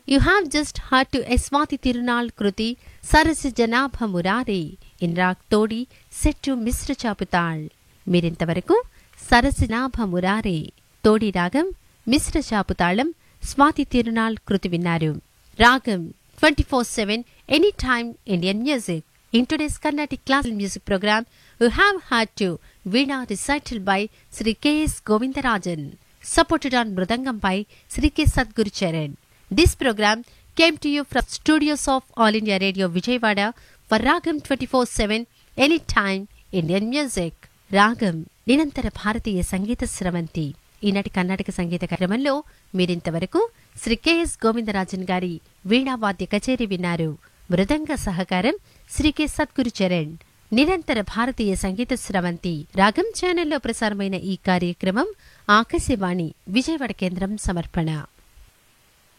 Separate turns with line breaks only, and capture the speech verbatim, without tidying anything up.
You have just heard to Eswati Tirunal Kruti Sarasi Janabha Murari in Rag Todi set to Misra Chaputal. మీరింతవరకు సరసినాభ మురారే తోడి రాగం మిశ్ర చాపుతాళం స్వాతి తిరునాల్ కృతి విన్నారు. రాగం twenty four seven any time Indian music. In today's Carnatic classical music program, we have had to Veena recital by Sri K S Govindarajan, supported on Mridangam by Sri K Sadguru Charan. This program came to you from studios of All India Radio Vijayawada for Ragam twenty-four seven Anytime Indian Music. రాగం నిరంతర భారతీయ సంగీత స్రవంతి. ఈనాటి కర్ణాటక సంగీత కార్యక్రమంలో మీరింతవరకు Shri K S Govindarajan గారి వీణావాద్య కచేరీ విన్నారు. మృదంగ సహకారం Shri K Sadhguru Charan. నిరంతర భారతీయ సంగీత స్రవంతి రాగం ఛానల్లో ప్రసారమైన ఈ కార్యక్రమం ఆకాశవాణి విజయవాడ కేంద్రం సమర్పణ.